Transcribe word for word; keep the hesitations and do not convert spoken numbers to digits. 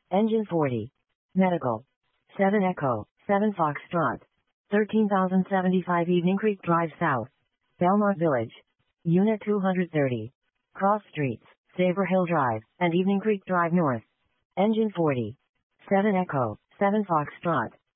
Engine forty. Medical. seven Echo, seven Foxtrot. thirteen thousand seventy-five Evening Creek Drive South. Belmont Village. Unit two hundred thirty. Cross Streets, Sabre Hill Drive, and Evening Creek Drive North. Engine forty. seven Echo, seven Foxtrot.